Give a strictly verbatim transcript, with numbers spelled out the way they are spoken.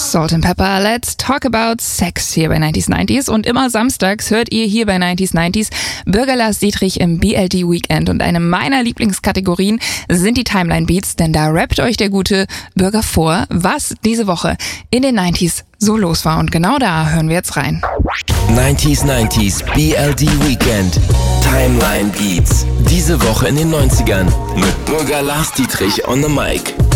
Salt and Pepper, let's talk about sex hier bei neunzig neunzig. Und immer samstags hört ihr hier bei neunzig neunzig Bürger Lars Dietrich im B L D Weekend. Und eine meiner Lieblingskategorien sind die Timeline Beats, denn da rappt euch der gute Bürger vor, was diese Woche in den neunziger so los war. Und genau da hören wir jetzt rein. neunzig neunzig B L D Weekend Timeline Beats. Diese Woche in den neunzigern mit Bürger Lars Dietrich on the mic.